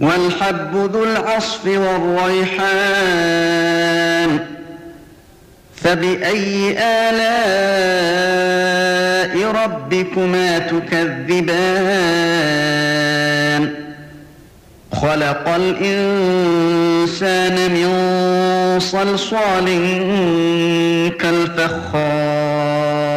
والحب ذو العصف والريحان فبأي آلاء ربكما تكذبان خلق الإنسان من صلصال كالفخار